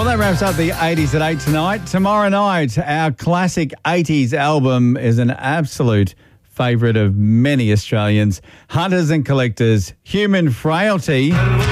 that wraps up the 80s at 8 tonight. Tomorrow night, our classic 80s album is an absolute favourite of many Australians. Hunters and Collectors, Human Frailty.